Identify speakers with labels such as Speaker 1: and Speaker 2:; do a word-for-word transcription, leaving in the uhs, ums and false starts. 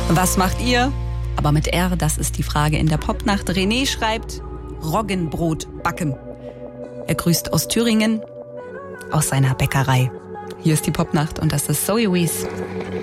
Speaker 1: Was macht ihr? Aber mit R, das ist die Frage in der Popnacht. René schreibt Roggenbrot backen. Er grüßt aus Thüringen, aus seiner Bäckerei. Hier ist die Popnacht und das ist Zoe Wees.